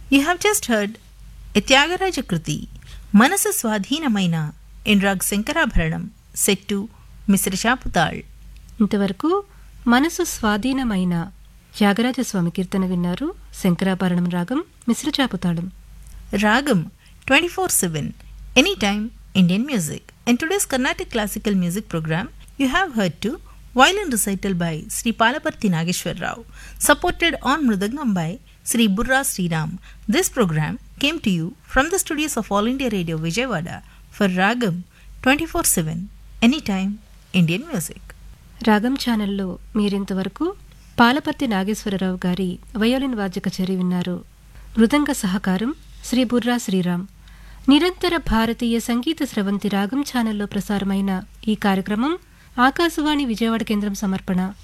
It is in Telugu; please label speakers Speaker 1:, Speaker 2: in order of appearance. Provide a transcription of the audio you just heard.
Speaker 1: You have just heard a Tyagaraja Kruti, Manasu Swadhinamaina in Rag Sankarabharanam, set to Mr. Chaputal.
Speaker 2: ఇంతవరకు మనసు స్వాధీనమైన త్యాగరాజస్వామి కీర్తన విన్నారు. శంకరాభరణం రాగం మిశ్రచాపుతాళం.
Speaker 1: Ragam 24/7, anytime Indian music. In today's Carnatic classical music program, you have heard to violin recital by Sri Palaparthi Nageshwar Rao, supported on Mridangam by Sri Burra Sriram. This program came to you from the studios of All India Radio Vijayawada for Ragam 24/7, anytime Indian music.
Speaker 2: రాగం ఛానల్లో మీరింతవరకు పాలపర్తి నాగేశ్వరరావు గారి వయోలిన్ వాద్య కచేరీ విన్నారు. మృదంగ సహకారం శ్రీ బుర్రా శ్రీరామ్. నిరంతర భారతీయ సంగీత స్రవంతి రాగం ఛానల్లో ప్రసారమైన ఈ కార్యక్రమం ఆకాశవాణి విజయవాడ కేంద్రం సమర్పణ.